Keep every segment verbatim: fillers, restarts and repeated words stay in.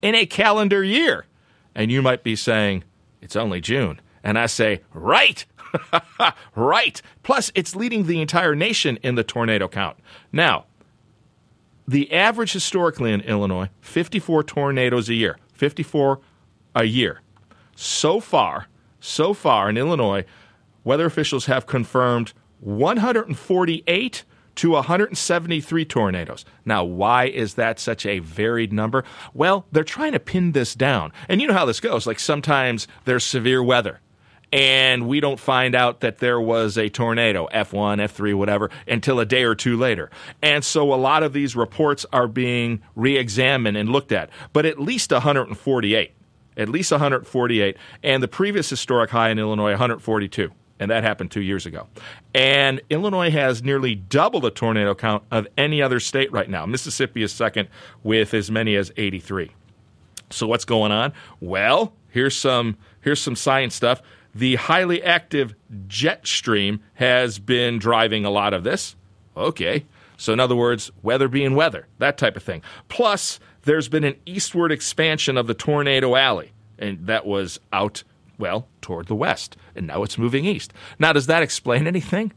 in a calendar year. And you might be saying, it's only June. And I say, right, right. Plus, it's leading the entire nation in the tornado count. Now, the average historically in Illinois, fifty-four tornadoes a year, fifty-four a year. So far, so far in Illinois, weather officials have confirmed one hundred forty-eight to one hundred seventy-three tornadoes. Now, why is that such a varied number? Well, they're trying to pin this down. And you know how this goes. Like sometimes there's severe weather, and we don't find out that there was a tornado, F one, F three, whatever, until a day or two later. And so a lot of these reports are being re-examined and looked at. But at least one hundred forty-eight. At least one hundred forty-eight. And the previous historic high in Illinois, one hundred forty-two. And that happened two years ago. And Illinois has nearly double the tornado count of any other state right now. Mississippi is second with as many as eighty-three. So what's going on? Well, here's some here's some science stuff. The highly active jet stream has been driving a lot of this. Okay. So in other words, weather being weather, that type of thing. Plus, there's been an eastward expansion of the tornado alley. And that was out, well, toward the west. And now it's moving east. Now, does that explain anything?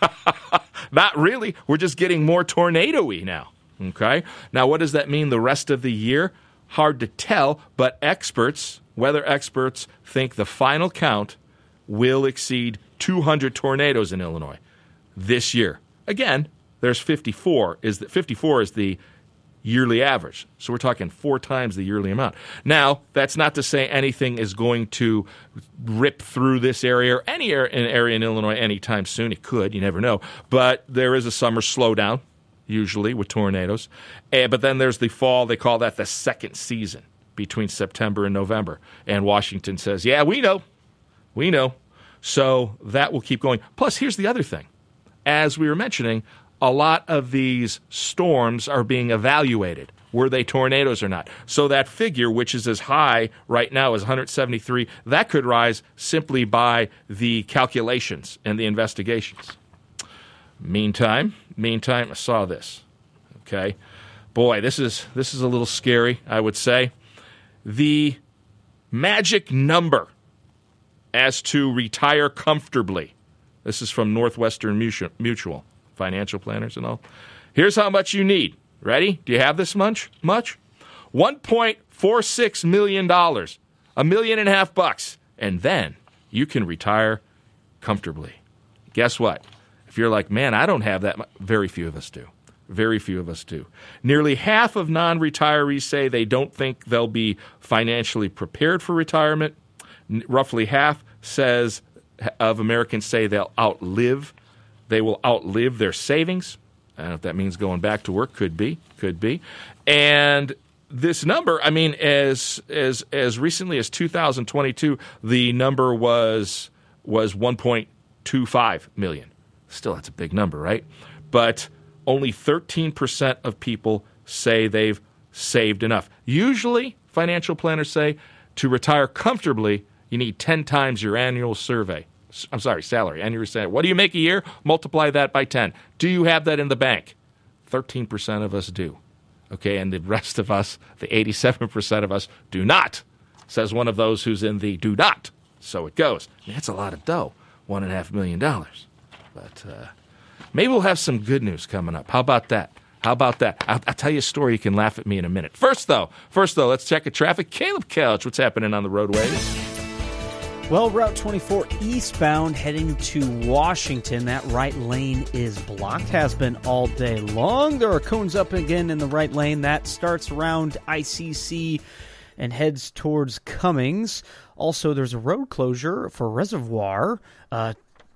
Not really. We're just getting more tornado-y now. Okay? Now, what does that mean the rest of the year? Hard to tell, but experts, weather experts, think the final count will exceed two hundred tornadoes in Illinois this year. Again, there's fifty-four. Is that fifty-four is the yearly average. So we're talking four times the yearly amount. Now, that's not to say anything is going to rip through this area or any area in Illinois anytime soon. It could. You never know. But there is a summer slowdown, usually, with tornadoes. Uh, but then there's the fall. They call that the second season between September and November. And Washington says, yeah, we know. We know. So that will keep going. Plus, here's the other thing. As we were mentioning, a lot of these storms are being evaluated. Were they tornadoes or not? So that figure, which is as high right now as one hundred seventy-three, that could rise simply by the calculations and the investigations. Meantime, meantime, I saw this. Okay. Boy, this is this is a little scary, I would say. The magic number as to retire comfortably. This is from Northwestern Mutual. Financial planners and all. Here's how much you need. Ready? Do you have this much? Much? one point four six million dollars. A million and a half bucks. And then you can retire comfortably. Guess what? If you're like, man, I don't have that much. Very few of us do. Very few of us do. Nearly half of non-retirees say they don't think they'll be financially prepared for retirement. N- roughly half says of Americans say they'll outlive They will outlive their savings. I don't know if that means going back to work. Could be. Could be. And this number, I mean, as as as recently as two thousand twenty-two, the number was was one point two five million. Still, that's a big number, right? But only thirteen percent of people say they've saved enough. Usually, financial planners say to retire comfortably, you need ten times your annual survey. I'm sorry, salary, annual salary. What do you make a year? Multiply that by ten. Do you have that in the bank? thirteen percent of us do. Okay, and the rest of us, the eighty-seven percent of us, do not, says one of those who's in the do not. So it goes. That's a lot of dough, one and a half million dollars. But uh, maybe we'll have some good news coming up. How about that? How about that? I'll, I'll tell you a story. You can laugh at me in a minute. First, though, first though, let's check the traffic. Caleb Couch, what's happening on the roadways? Well, Route twenty-four eastbound heading to Washington. That right lane is blocked, has been all day long. There are cones up again in the right lane. That starts around I C C and heads towards Cummings. Also, there's a road closure for Reservoir. Uh,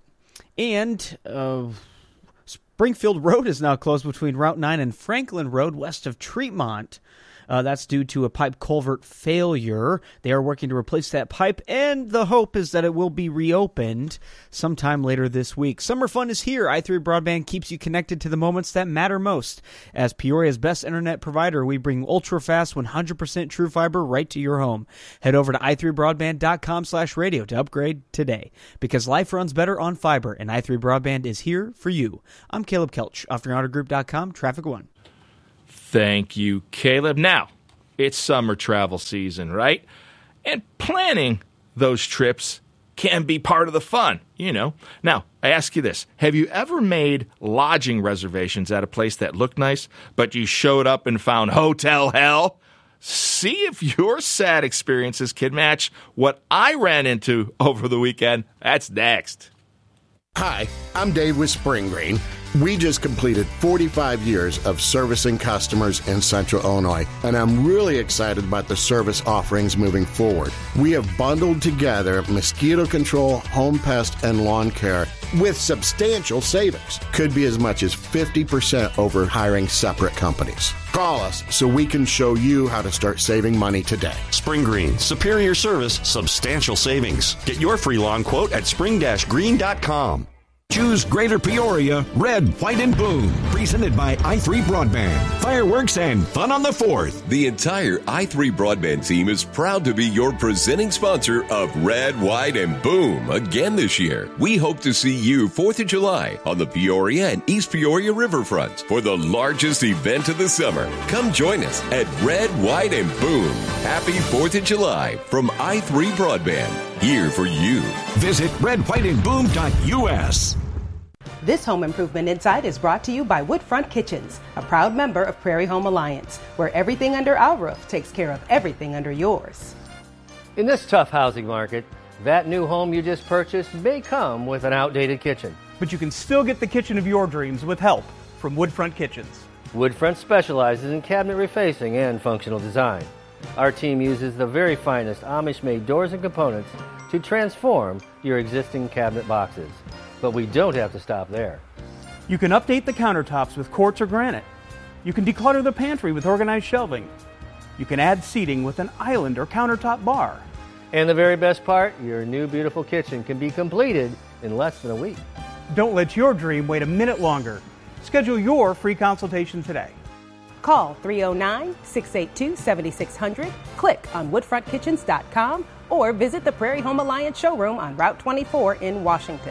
and uh, Springfield Road is now closed between Route nine and Franklin Road west of Tremont. Uh, that's due to a pipe culvert failure. They are working to replace that pipe, and the hope is that it will be reopened sometime later this week. Summer fun is here. i three Broadband keeps you connected to the moments that matter most. As Peoria's best internet provider, we bring ultra-fast, one hundred percent true fiber right to your home. Head over to i three broadband dot com slash radio to upgrade today, because life runs better on fiber, and i three Broadband is here for you. I'm Caleb Kelch, off three hundred group dot com, Traffic One. Thank you, Caleb. Now, it's summer travel season, right? And planning those trips can be part of the fun, you know. Now, I ask you this. Have you ever made lodging reservations at a place that looked nice, but you showed up and found hotel hell? See if your sad experiences can match what I ran into over the weekend. That's next. Hi, I'm Dave with Spring Green. We just completed forty-five years of servicing customers in Central Illinois, and I'm really excited about the service offerings moving forward. We have bundled together mosquito control, home pest, and lawn care with substantial savings. Could be as much as fifty percent over hiring separate companies. Call us so we can show you how to start saving money today. Spring Green, superior service, substantial savings. Get your free lawn quote at spring green dot com. Choose Greater Peoria, Red, White, and Boom. Presented by i three Broadband. Fireworks and fun on the fourth. The entire i three Broadband team is proud to be your presenting sponsor of Red, White, and Boom again this year. We hope to see you fourth of July on the Peoria and East Peoria riverfronts for the largest event of the summer. Come join us at Red, White, and Boom. Happy fourth of July from i three Broadband. Here for you. Visit red white and boom dot u s. This Home Improvement Insight is brought to you by Woodfront Kitchens, a proud member of Prairie Home Alliance, where everything under our roof takes care of everything under yours. In this tough housing market, that new home you just purchased may come with an outdated kitchen. But you can still get the kitchen of your dreams with help from Woodfront Kitchens. Woodfront specializes in cabinet refacing and functional design. Our team uses the very finest Amish-made doors and components to transform your existing cabinet boxes. But we don't have to stop there. You can update the countertops with quartz or granite. You can declutter the pantry with organized shelving. You can add seating with an island or countertop bar. And the very best part, your new beautiful kitchen can be completed in less than a week. Don't let your dream wait a minute longer. Schedule your free consultation today. Call three oh nine, six eight two, seven six zero zero, click on woodfront kitchens dot com, or visit the Prairie Home Alliance showroom on Route twenty-four in Washington.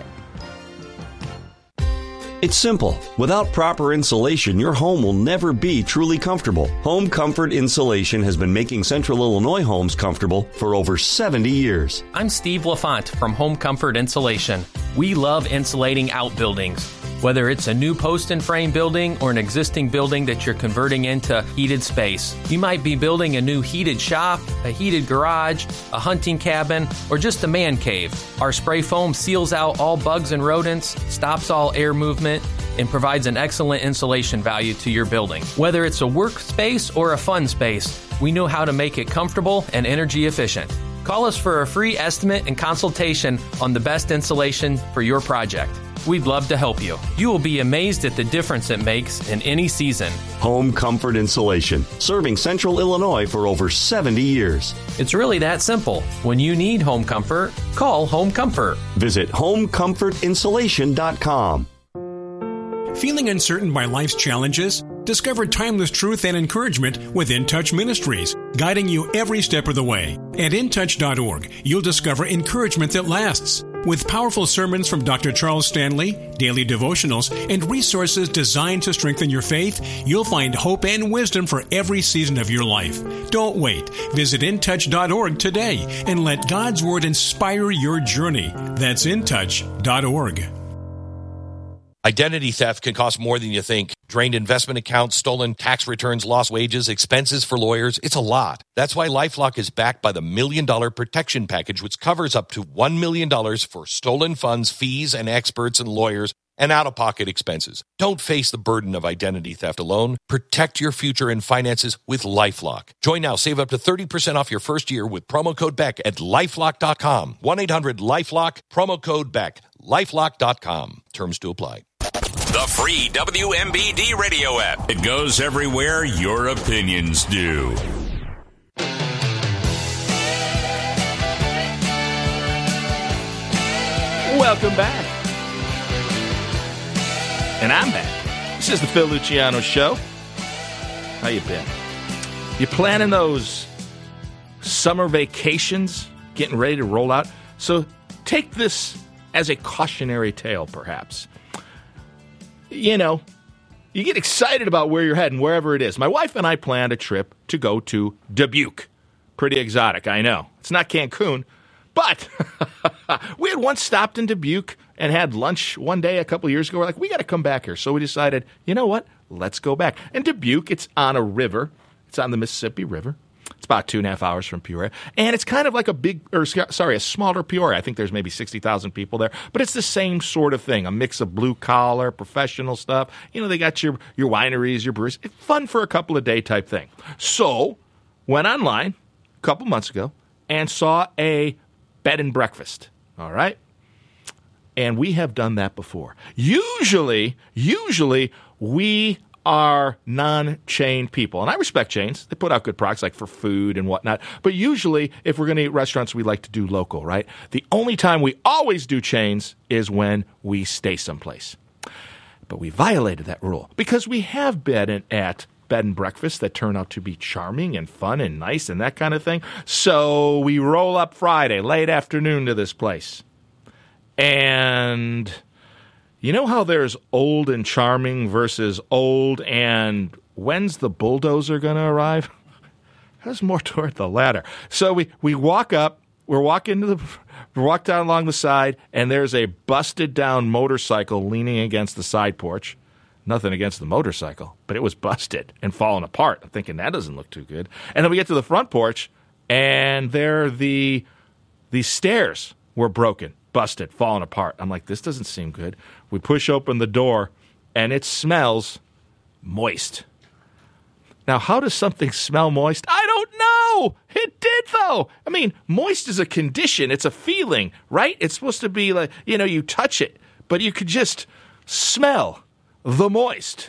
It's simple. Without proper insulation, your home will never be truly comfortable. Home Comfort Insulation has been making Central Illinois homes comfortable for over seventy years. I'm Steve LaFont from Home Comfort Insulation. We love insulating outbuildings. Whether it's a new post and frame building or an existing building that you're converting into heated space. You might be building a new heated shop, a heated garage, a hunting cabin, or just a man cave. Our spray foam seals out all bugs and rodents, stops all air movement, and provides an excellent insulation value to your building. Whether it's a workspace or a fun space, we know how to make it comfortable and energy efficient. Call us for a free estimate and consultation on the best insulation for your project. We'd love to help you. You will be amazed at the difference it makes in any season. Home Comfort Insulation, serving Central Illinois for over seventy years. It's really that simple. When you need home comfort, call Home Comfort. Visit home comfort insulation dot com. Feeling uncertain by life's challenges? Discover timeless truth and encouragement with In Touch Ministries, guiding you every step of the way. At in touch dot org, you'll discover encouragement that lasts. With powerful sermons from Doctor Charles Stanley, daily devotionals, and resources designed to strengthen your faith, you'll find hope and wisdom for every season of your life. Don't wait. Visit in touch dot org today and let God's Word inspire your journey. That's in touch dot org. Identity theft can cost more than you think. Drained investment accounts, stolen tax returns, lost wages, expenses for lawyers. It's a lot. That's why LifeLock is backed by the Million Dollar Protection Package, which covers up to one million dollars for stolen funds, fees, and experts and lawyers, and out-of-pocket expenses. Don't face the burden of identity theft alone. Protect your future and finances with LifeLock. Join now. Save up to thirty percent off your first year with promo code Beck at lifelock dot com. one eight hundred lifelock, promo code Beck. lifelock dot com. Terms to apply. The free W M B D radio app. It goes everywhere your opinions do. Welcome back. And I'm back. This is the Phil Luciano Show. How you been? You planning those summer vacations, getting ready to roll out? So take this as a cautionary tale, perhaps. You know, you get excited about where you're heading, wherever it is. My wife and I planned a trip to go to Dubuque. Pretty exotic, I know. It's not Cancun, but we had once stopped in Dubuque and had lunch one day a couple years ago. We're like, we got to come back here. So we decided, you know what? Let's go back. And Dubuque, it's on a river. It's on the Mississippi River. It's about two and a half hours from Peoria. And it's kind of like a big, or sorry, a smaller Peoria. I think there's maybe sixty thousand people there. But it's the same sort of thing, a mix of blue-collar, professional stuff. You know, they got your, your wineries, your breweries. It's fun for a couple of day type thing. So went online a couple months ago and saw a bed and breakfast. All right? And we have done that before. Usually, usually we are non-chain people. And I respect chains. They put out good products like for food and whatnot. But usually, if we're going to eat restaurants, we like to do local, right? The only time we always do chains is when we stay someplace. But we violated that rule because we have been in, at bed and breakfast that turn out to be charming and fun and nice and that kind of thing. So we roll up Friday, late afternoon to this place. And you know how there's old and charming versus old and when's the bulldozer going to arrive? That's more toward the latter. So we, we walk up, we're walking to the, we walk down along the side, and there's a busted down motorcycle leaning against the side porch. Nothing against the motorcycle, but it was busted and falling apart. I'm thinking that doesn't look too good. And then we get to the front porch, and there the the stairs were broken. Busted, falling apart. I'm like, this doesn't seem good. We push open the door, and it smells moist. Now, how does something smell moist? I don't know. It did, though. I mean, moist is a condition. It's a feeling, right? It's supposed to be like, you know, you touch it, but you could just smell the moist.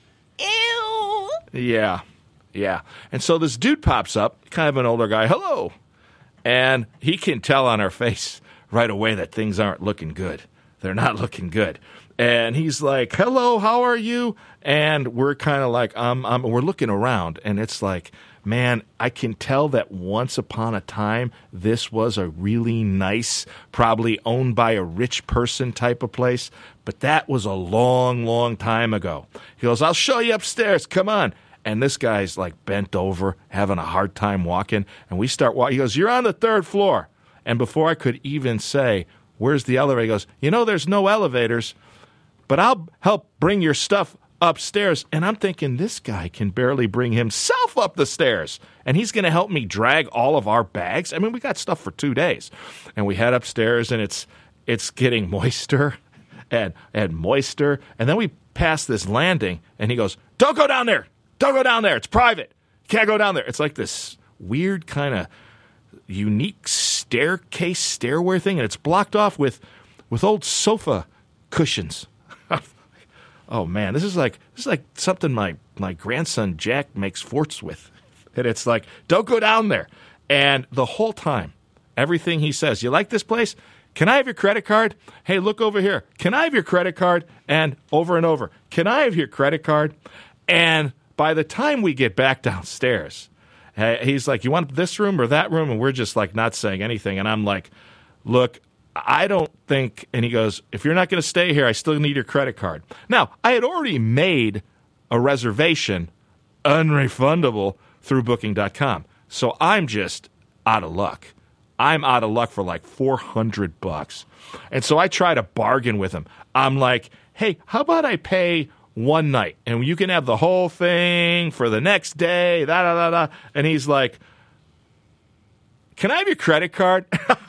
Ew. Yeah, yeah. And so this dude pops up, kind of an older guy. Hello. And he can tell on our face right away that things aren't looking good. They're not looking good. And he's like, hello, how are you? And we're kind of like, um, um, we're looking around, and it's like, man, I can tell that once upon a time, this was a really nice, probably owned by a rich person type of place, but that was a long, long time ago. He goes, I'll show you upstairs. Come on. And this guy's like bent over, having a hard time walking, and we start walking. He goes, you're on the third floor. And before I could even say, where's the elevator? He goes, you know, there's no elevators, but I'll help bring your stuff upstairs. And I'm thinking, this guy can barely bring himself up the stairs. And he's going to help me drag all of our bags. I mean, we got stuff for two days. And we head upstairs, and it's it's getting moister and, and moister. And then we pass this landing, and he goes, don't go down there. Don't go down there. It's private. You can't go down there. It's like this weird kind of unique staircase stairway thing, and it's blocked off with with old sofa cushions. Oh man, this is like this is like something my my grandson Jack makes forts with. And it's like, don't go down there. And the whole time, everything he says, you like this place? Can I have your credit card? Hey, look over here. Can I have your credit card? And over and over, can I have your credit card? And by the time we get back downstairs, he's like, you want this room or that room? And we're just like not saying anything. And I'm like, look, I don't think, and he goes, if you're not going to stay here, I still need your credit card. Now, I had already made a reservation, unrefundable, through booking dot com. So I'm just out of luck. I'm out of luck for like four hundred bucks. And so I try to bargain with him. I'm like, hey, how about I pay one night and you can have the whole thing for the next day, da da da da. And he's like, can I have your credit card?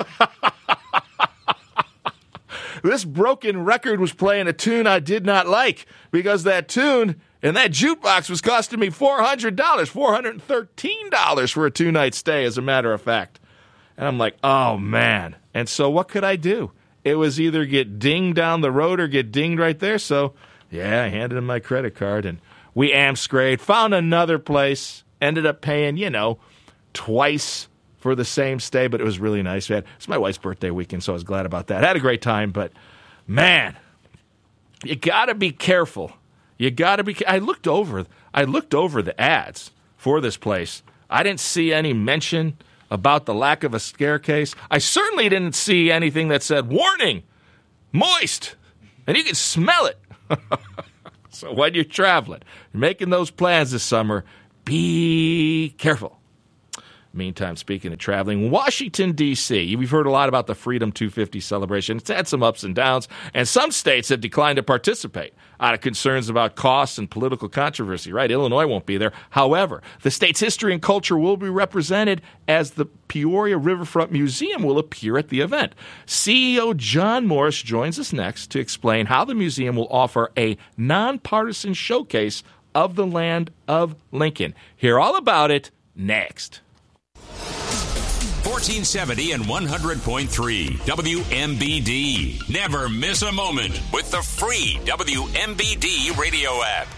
This broken record was playing a tune I did not like because that tune and that jukebox was costing me four hundred dollars, four hundred thirteen dollars for a two-night stay, as a matter of fact. And I'm like, oh, man. And so what could I do? It was either get dinged down the road or get dinged right there. So, yeah, I handed him my credit card, and we amscrayed, found another place, ended up paying, you know, twice for the same stay, but it was really nice. We had, it's my wife's birthday weekend, so I was glad about that. I had a great time, but, man, you got to be careful. You got to be I looked over I looked over the ads for this place. I didn't see any mention about the lack of a staircase. I certainly didn't see anything that said, warning, moist, and you can smell it. So when you're traveling, making those plans this summer, be careful. Meantime, speaking of traveling, Washington, D C, we've heard a lot about the Freedom two fifty celebration. It's had some ups and downs, and some states have declined to participate out of concerns about costs and political controversy, right? Illinois won't be there. However, the state's history and culture will be represented as the Peoria Riverfront Museum will appear at the event. C E O John Morris joins us next to explain how the museum will offer a nonpartisan showcase of the land of Lincoln. Hear all about it next. fourteen seventy and one hundred point three W M B D. Never miss a moment with the free W M B D radio app.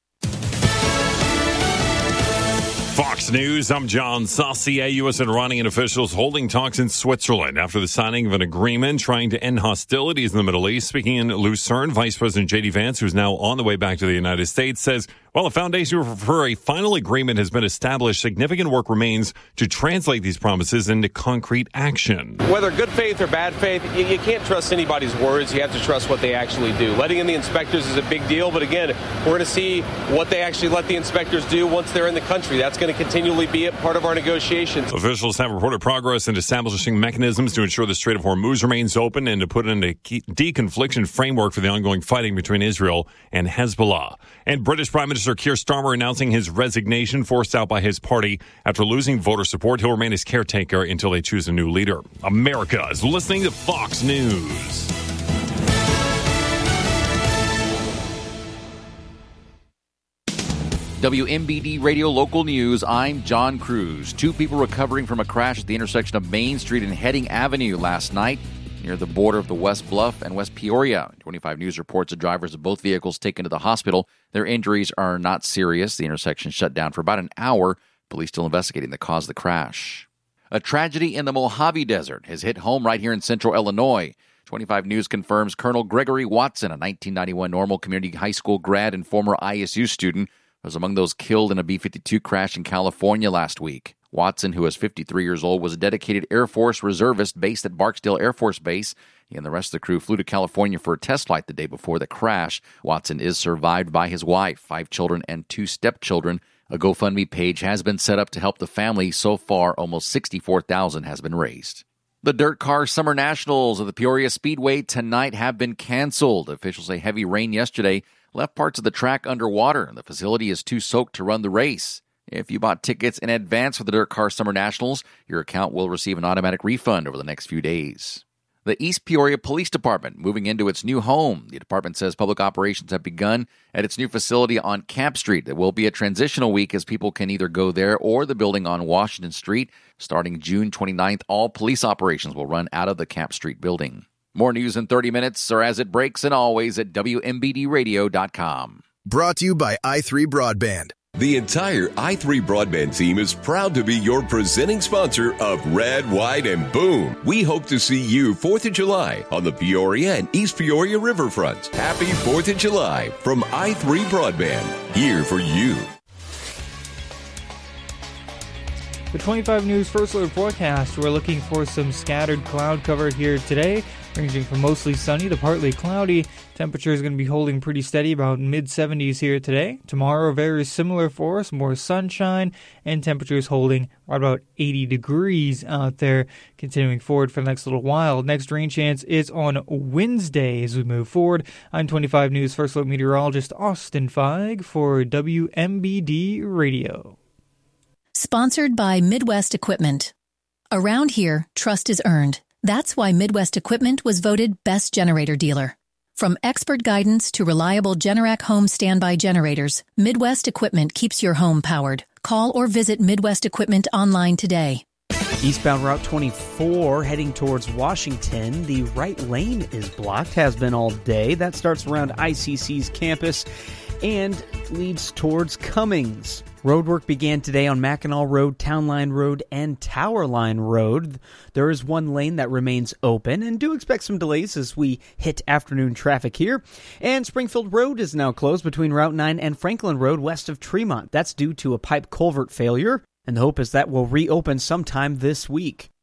Fox News, I'm John Saucier. U S and Iranian officials holding talks in Switzerland after the signing of an agreement trying to end hostilities in the Middle East. Speaking in Lucerne, Vice President J D Vance, who's now on the way back to the United States, says, while a foundation for a final agreement has been established, significant work remains to translate these promises into concrete action. Whether good faith or bad faith, you, you can't trust anybody's words. You have to trust what they actually do. Letting in the inspectors is a big deal, but again, we're going to see what they actually let the inspectors do once they're in the country. That's going to continually be a part of our negotiations. Officials have reported progress in establishing mechanisms to ensure the Strait of Hormuz remains open and to put in a deconfliction framework for the ongoing fighting between Israel and Hezbollah. And British Prime Minister Keir Starmer announcing his resignation, forced out by his party after losing voter support. He'll remain as caretaker until they choose a new leader. America is listening to Fox News. W M B D Radio Local News, I'm John Cruz. Two people recovering from a crash at the intersection of Main Street and Heading Avenue last night near the border of the West Bluff and West Peoria. twenty-five News reports the drivers of both vehicles taken to the hospital. Their injuries are not serious. The intersection shut down for about an hour. Police still investigating the cause of the crash. A tragedy in the Mojave Desert has hit home right here in central Illinois. twenty-five News confirms Colonel Gregory Watson, a nineteen ninety-one Normal Community High School grad and former I S U student, was among those killed in a B fifty-two crash in California last week. Watson, who is fifty-three years old, was a dedicated Air Force reservist based at Barksdale Air Force Base. He and the rest of the crew flew to California for a test flight the day before the crash. Watson is survived by his wife, five children, and two stepchildren. A GoFundMe page has been set up to help the family. So far, almost sixty-four thousand dollars has been raised. The Dirt Car Summer Nationals of the Peoria Speedway tonight have been canceled. Officials say heavy rain yesterday left parts of the track underwater, and the facility is too soaked to run the race. If you bought tickets in advance for the Dirt Car Summer Nationals, your account will receive an automatic refund over the next few days. The East Peoria Police Department moving into its new home. The department says public operations have begun at its new facility on Camp Street. There will be a transitional week as people can either go there or the building on Washington Street. Starting June twenty-ninth, all police operations will run out of the Camp Street building. More news in thirty minutes or as it breaks, and always at W M B D radio dot com. Brought to you by i three Broadband. The entire i three Broadband team is proud to be your presenting sponsor of Red, White, and Boom. We hope to see you fourth of July on the Peoria and East Peoria Riverfront. Happy fourth of July from i three Broadband, here for you. The twenty-five News First Alert broadcast, we're looking for some scattered cloud cover here today, ranging from mostly sunny to partly cloudy. Temperature is going to be holding pretty steady, about mid seventies here today. Tomorrow, very similar for us, more sunshine, and temperatures holding right about eighty degrees out there, continuing forward for the next little while. Next rain chance is on Wednesday as we move forward. I'm twenty-five News First Alert meteorologist Austin Feig for W M B D Radio. Sponsored by Midwest Equipment. Around here, trust is earned. That's why Midwest Equipment was voted Best Generator Dealer. From expert guidance to reliable Generac home standby generators, Midwest Equipment keeps your home powered. Call or visit Midwest Equipment online today. Eastbound Route twenty-four heading towards Washington. The right lane is blocked, has been all day. That starts around I C C's campus and leads towards Cummings. Roadwork began today on Mackinac Road, Town Line Road, and Tower Line Road. There is one lane that remains open, and do expect some delays as we hit afternoon traffic here. And Springfield Road is now closed between Route nine and Franklin Road west of Tremont. That's due to a pipe culvert failure, and the hope is that will reopen sometime this week.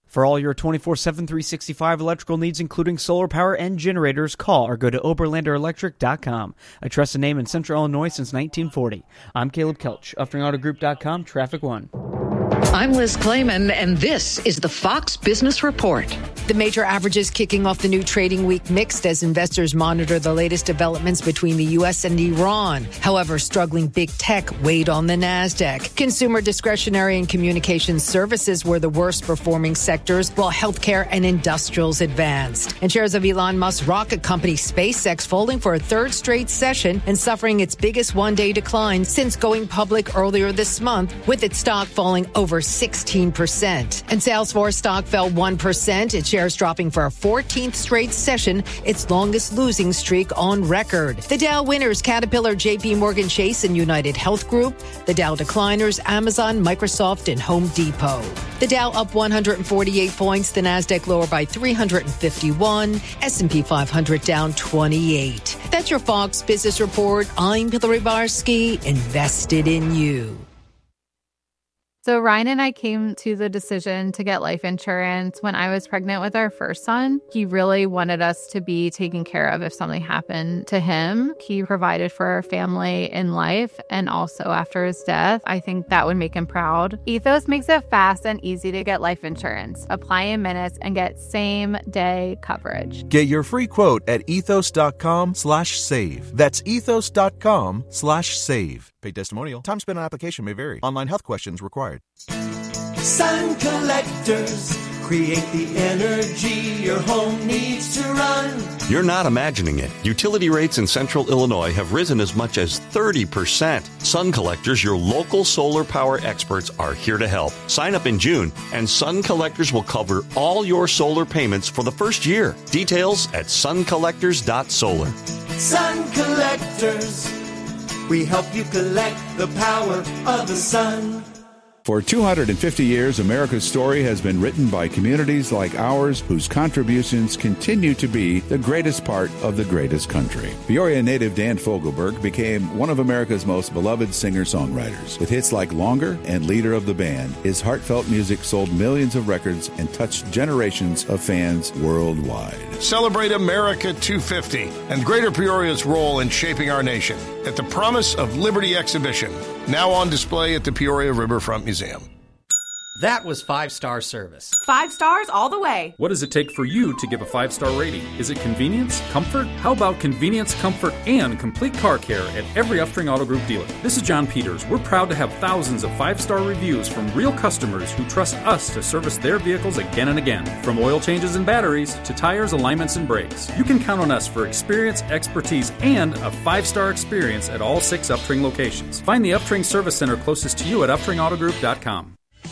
For all your twenty-four seven, three sixty-five electrical needs, including solar power and generators, call or go to oberlander electric dot com. A trusted name in Central Illinois since nineteen forty. I'm Caleb Kelch, Uftring Auto Group dot com, Traffic One. I'm Liz Clayman, and this is the Fox Business Report. The major averages kicking off the new trading week mixed as investors monitor the latest developments between the U S and Iran. However, struggling big tech weighed on the NASDAQ. Consumer discretionary and communications services were the worst performing sectors, while healthcare and industrials advanced. And shares of Elon Musk's rocket company SpaceX falling for a third straight session and suffering its biggest one-day decline since going public earlier this month, with its stock falling over sixteen percent. And Salesforce stock fell one percent, its shares dropping for a fourteenth straight session, its longest losing streak on record. The Dow winners, Caterpillar, J P Morgan Chase, and United Health Group. The Dow decliners, Amazon, Microsoft, and Home Depot. The Dow up one hundred forty-eight points, the NASDAQ lower by three hundred fifty-one, S and P five hundred down twenty-eight. That's your Fox Business Report. I'm Hillary Barsky, invested in you. So Ryan and I came to the decision to get life insurance when I was pregnant with our first son. He really wanted us to be taken care of if something happened to him. He provided for our family in life and also after his death. I think that would make him proud. Ethos makes it fast and easy to get life insurance. Apply in minutes and get same-day coverage. Get your free quote at ethos.com slash save. That's ethos.com slash save. Paid testimonial. Time spent on application may vary. Online health questions required. Sun collectors create the energy your home needs to run. You're not imagining it. Utility rates in Central Illinois have risen as much as thirty percent. Sun Collectors, your local solar power experts, are here to help. Sign up in June, and Sun Collectors will cover all your solar payments for the first year. Details at sun collectors dot solar. Sun Collectors, we help you collect the power of the sun. For two hundred fifty years, America's story has been written by communities like ours whose contributions continue to be the greatest part of the greatest country. Peoria native Dan Fogelberg became one of America's most beloved singer-songwriters. With hits like Longer and Leader of the Band, his heartfelt music sold millions of records and touched generations of fans worldwide. Celebrate America two fifty and Greater Peoria's role in shaping our nation at the Promise of Liberty exhibition, now on display at the Peoria Riverfront Museum. That was five-star service. Five stars all the way. What does it take for you to give a five-star rating? Is it convenience? Comfort? How about convenience, comfort, and complete car care at every Uftring Auto Group dealer? This is John Peters. We're proud to have thousands of five-star reviews from real customers who trust us to service their vehicles again and again. From oil changes and batteries to tires, alignments, and brakes. You can count on us for experience, expertise, and a five-star experience at all six Uftring locations. Find the Uftring Service Center closest to you at uftring auto group dot com.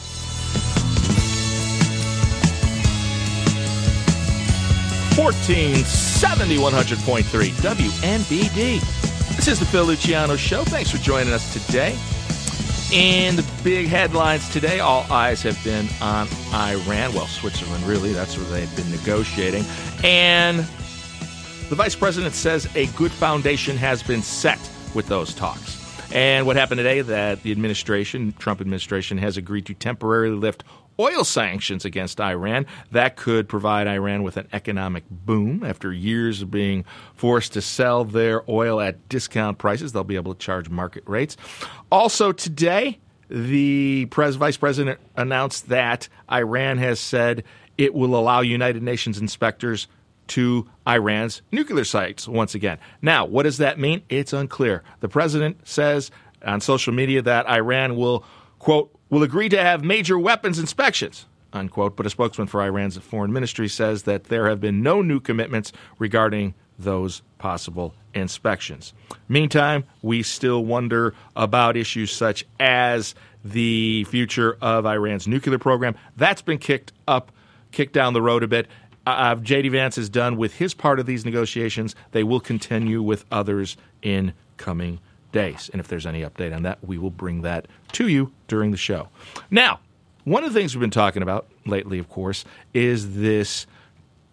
fourteen seventy, one hundred point three W M B D. This is the Phil Luciano Show. Thanks for joining us today. In the big headlines today, all eyes have been on Iran. Well, Switzerland, really. That's where they've been negotiating. And the vice president says a good foundation has been set with those talks. And what happened today, that the administration, Trump administration, has agreed to temporarily lift oil sanctions against Iran. That could provide Iran with an economic boom. After years of being forced to sell their oil at discount prices, they'll be able to charge market rates. Also today, the pres- vice president announced that Iran has said it will allow United Nations inspectors to Iran's nuclear sites once again. Now, what does that mean? It's unclear. The president says on social media that Iran will, quote, will agree to have major weapons inspections, unquote. But a spokesman for Iran's foreign ministry says that there have been no new commitments regarding those possible inspections. Meantime, we still wonder about issues such as the future of Iran's nuclear program. That's been kicked up, kicked down the road a bit. Uh, J D. Vance is done with his part of these negotiations. They will continue with others in coming days. And if there's any update on that, we will bring that to you during the show. Now, one of the things we've been talking about lately, of course, is this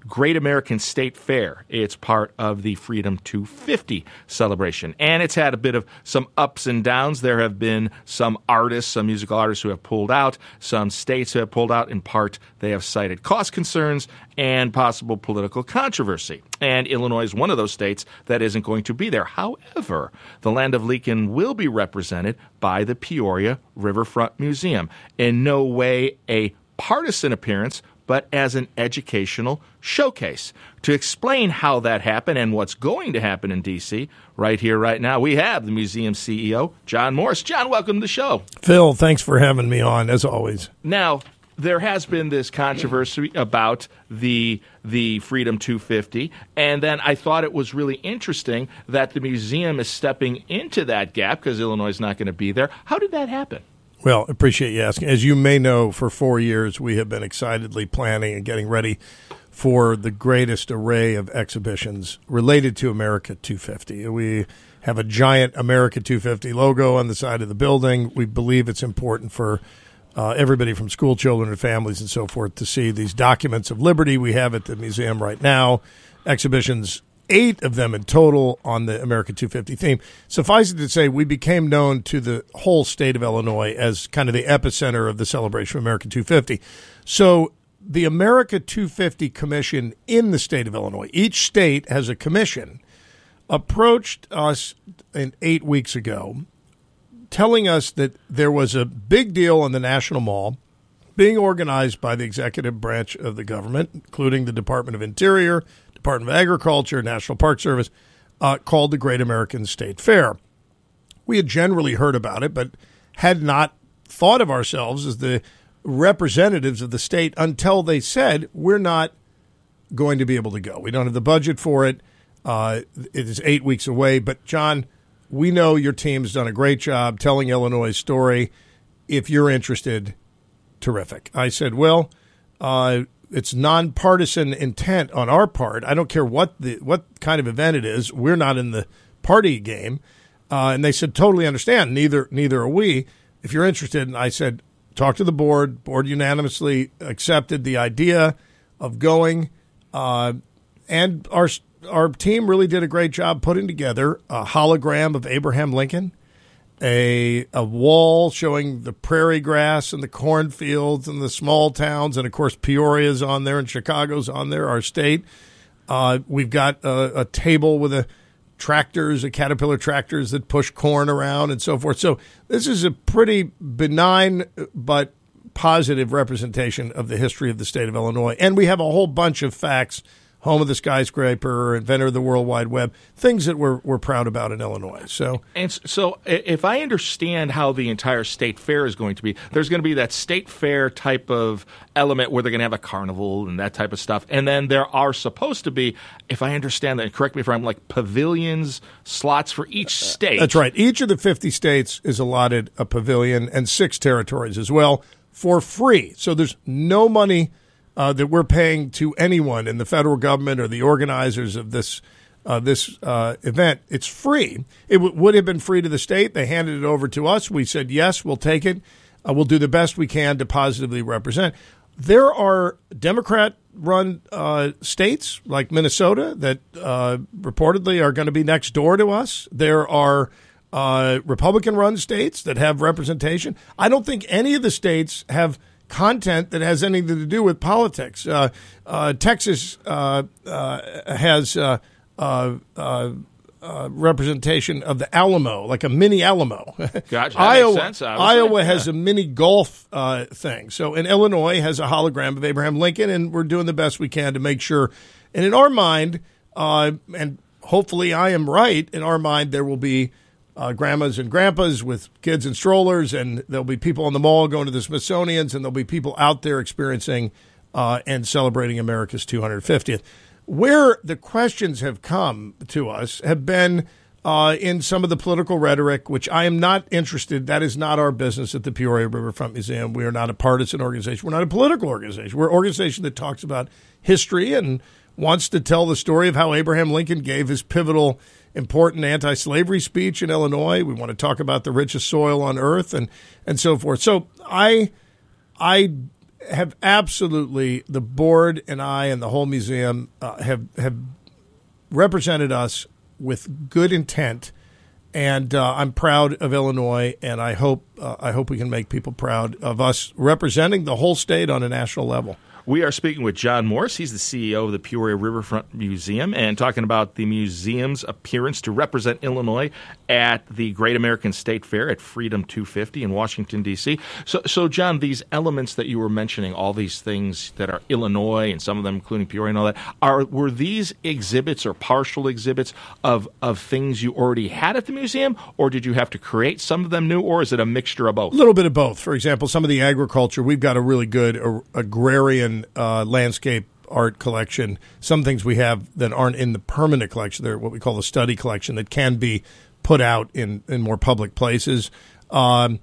Great American State Fair. It's part of the Freedom two fifty celebration. And it's had a bit of some ups and downs. There have been some artists, some musical artists who have pulled out, some states who have pulled out. In part, they have cited cost concerns and possible political controversy. And Illinois is one of those states that isn't going to be there. However, the land of Lincoln will be represented by the Peoria Riverfront Museum. In no way a partisan appearance, but as an educational showcase. To explain how that happened and what's going to happen in D C, right here, right now, we have the museum C E O, John Morris. John, welcome to the show. Phil, thanks for having me on, as always. Now, there has been this controversy about the the Freedom two fifty, and then I thought it was really interesting that the museum is stepping into that gap because Illinois is not going to be there. How did that happen? Well, appreciate you asking. As you may know, for four years we have been excitedly planning and getting ready for the greatest array of exhibitions related to America two fifty. We have a giant America two fifty logo on the side of the building. We believe it's important for uh, everybody from school children and families and so forth to see these documents of liberty we have at the museum right now. Exhibitions, eight of them in total on the America two fifty theme. Suffice it to say, we became known to the whole state of Illinois as kind of the epicenter of the celebration of America two fifty. So the America two fifty Commission in the state of Illinois, each state has a commission, approached us in eight weeks ago, telling us that there was a big deal on the National Mall being organized by the executive branch of the government, including the Department of Interior, Department of Agriculture, National Park Service, uh, called the Great American State Fair. We had generally heard about it, but had not thought of ourselves as the representatives of the state until they said, we're not going to be able to go. We don't have the budget for it. Uh, it is eight weeks away. But, John, we know your team's done a great job telling Illinois' story. If you're interested, terrific. I said, well, uh, it's nonpartisan intent on our part. I don't care what the what kind of event it is. We're not in the party game. Uh, and they said, totally understand. Neither neither are we. If you're interested, and I said, talk to the board. Board unanimously accepted the idea of going. Uh, and our our team really did a great job putting together a hologram of Abraham Lincoln, a a wall showing the prairie grass and the cornfields and the small towns, and of course Peoria's on there and Chicago's on there, our state. Uh, we've got a, a table with a tractors, a Caterpillar tractors that push corn around and so forth. So this is a pretty benign but positive representation of the history of the state of Illinois, and we have a whole bunch of facts. Home of the skyscraper, inventor of the World Wide Web, things that we're we're proud about in Illinois. So, and so, if I understand how the entire state fair is going to be, there's going to be that state fair type of element where they're going to have a carnival and that type of stuff, and then there are supposed to be, if I understand that, correct me if I'm like pavilions, slots for each state. That's right. Each of the fifty states is allotted a pavilion, and six territories as well for free. So there's no money Uh, that we're paying to anyone in the federal government or the organizers of this uh, this uh, event. It's free. It w- would have been free to the state. They handed it over to us. We said, yes, we'll take it. Uh, we'll do the best we can to positively represent. There are Democrat-run uh, states like Minnesota that uh, reportedly are going to be next door to us. There are uh, Republican-run states that have representation. I don't think any of the states have content that has anything to do with politics. Uh, uh, Texas uh, uh, has uh, uh, uh, uh, representation of the Alamo, like a mini Alamo. Gotcha. That Iowa, makes sense, Iowa yeah. has a mini golf uh, thing. So, and Illinois has a hologram of Abraham Lincoln, and we're doing the best we can to make sure. And in our mind, uh, and hopefully I am right, in our mind there will be Uh, grandmas and grandpas with kids and strollers, and there'll be people on the mall going to the Smithsonian's, and there'll be people out there experiencing uh, and celebrating America's two hundred fiftieth. Where the questions have come to us have been uh, in some of the political rhetoric, which I am not interested. That is not our business at the Peoria Riverfront Museum. We are not a partisan organization. We're not a political organization. We're an organization that talks about history and wants to tell the story of how Abraham Lincoln gave his pivotal important anti-slavery speech in Illinois. We want to talk about the richest soil on earth and, and so forth. So I I have absolutely, the board and I and the whole museum uh, have have represented us with good intent, and uh, I'm proud of Illinois, and I hope uh, I hope we can make people proud of us representing the whole state on a national level. We are speaking with John Morse. He's the C E O of the Peoria Riverfront Museum, and talking about the museum's appearance to represent Illinois at the Great American State Fair at Freedom two fifty in Washington, D C. So, so John, these elements that you were mentioning, all these things that are Illinois, and some of them including Peoria and all that, are were these exhibits or partial exhibits of, of things you already had at the museum, or did you have to create some of them new, or is it a mixture of both? A little bit of both. For example, some of the agriculture, we've got a really good uh, agrarian Uh, landscape art collection. Some things we have that aren't in the permanent collection. They're what we call the study collection that can be put out in, in more public places. Um,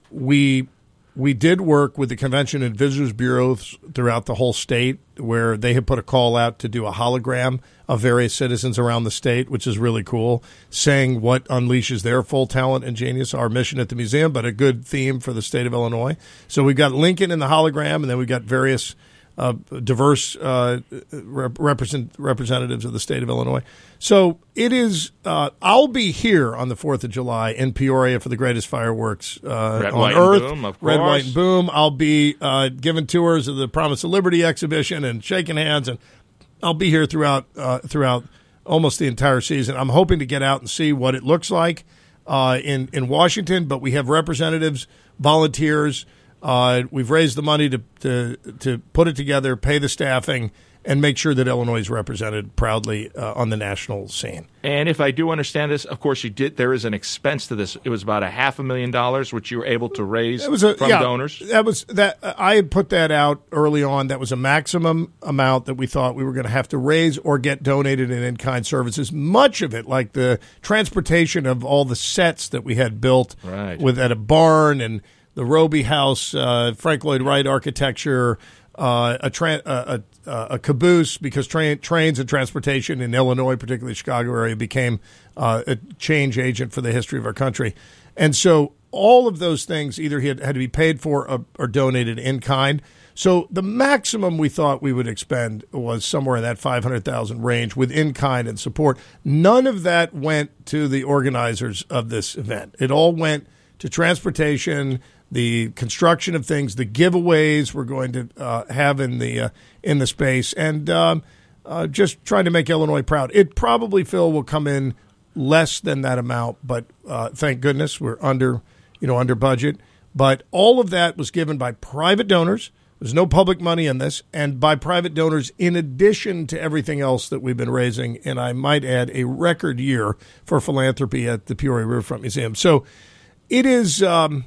we we did work with the Convention and Visitors Bureaus throughout the whole state, where they have put a call out to do a hologram of various citizens around the state, which is really cool, saying what unleashes their full talent and genius, our mission at the museum, but a good theme for the state of Illinois. So we've got Lincoln in the hologram, and then we've got various Uh, diverse uh, rep- represent representatives of the state of Illinois. So it is. Uh, I'll be here on the Fourth of July in Peoria for the greatest fireworks uh, Red, on White, Earth. and Boom, of Red, course. White, and Boom. I'll be uh, giving tours of the Promise of Liberty exhibition and shaking hands, and I'll be here throughout uh, throughout almost the entire season. I'm hoping to get out and see what it looks like uh, in in Washington, but we have representatives, volunteers. Uh, we've raised the money to, to to put it together, pay the staffing, and make sure that Illinois is represented proudly uh, on the national scene. And if I do understand this, of course, you did. There is an expense to this. It was about a half a million dollars, which you were able to raise It was a, from yeah, donors. That was that. I had put that out early on. That was a maximum amount that we thought we were going to have to raise or get donated in in-kind services. Much of it, like the transportation of all the sets that we had built Right. with at a barn and the Roby House, uh, Frank Lloyd Wright architecture, uh, a, tra- a, a, a caboose, because tra- trains and transportation in Illinois, particularly Chicago area, became uh, a change agent for the history of our country. And so all of those things either had, had to be paid for or, or donated in kind. So the maximum we thought we would expend was somewhere in that five hundred thousand dollars range with in-kind and support. None of that went to the organizers of this event. It all went to transportation, the construction of things, the giveaways we're going to uh, have in the uh, in the space, and um, uh, just trying to make Illinois proud. It probably, Phil, will come in less than that amount, but uh, thank goodness we're under, you know, under budget. But all of that was given by private donors. There's no public money in this, and by private donors in addition to everything else that we've been raising. And I might add, a record year for philanthropy at the Peoria Riverfront Museum. So it is. Um,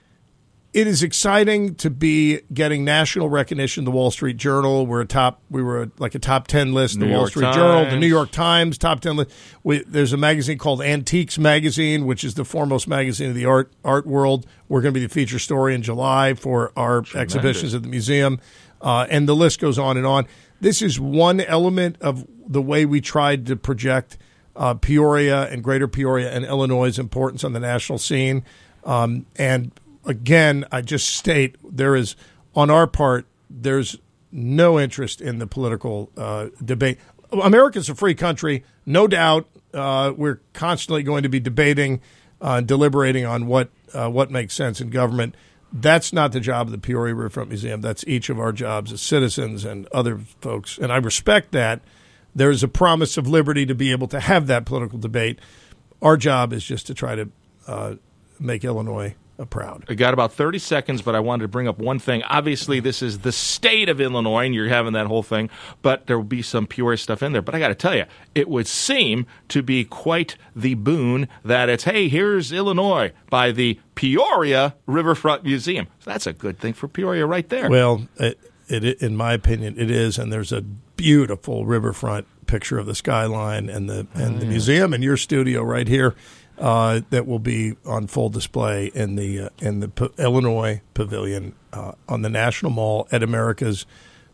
It is exciting to be getting national recognition. The Wall Street Journal, we're a top. We were a, like a top ten list. The New Wall York Street Times. Journal, the New York Times, top ten list. We, there's a magazine called Antiques Magazine, which is the foremost magazine of the art art world. We're going to be the feature story in July for our Tremendous. exhibitions at the museum, uh, and the list goes on and on. This is one element of the way we tried to project uh, Peoria and Greater Peoria and Illinois' importance on the national scene, um, and. Again, I just state there is, on our part, there's no interest in the political uh, debate. America's a free country, no doubt. Uh, we're constantly going to be debating, uh, deliberating on what uh, what makes sense in government. That's not the job of the Peoria Riverfront Museum. That's each of our jobs as citizens and other folks. And I respect that. There is a promise of liberty to be able to have that political debate. Our job is just to try to uh, make Illinois proud. I got about thirty seconds, but I wanted to bring up one thing. Obviously, this is the state of Illinois, and you're having that whole thing, but there will be some Peoria stuff in there. But I got to tell you, it would seem to be quite the boon that it's, hey, here's Illinois by the Peoria Riverfront Museum. So that's a good thing for Peoria right there. Well, it, it, in my opinion, it is, and there's a beautiful riverfront picture of the skyline and the and Oh, the yeah. museum and your studio right here. Uh, that will be on full display in the uh, in the P- Illinois Pavilion uh, on the National Mall at America's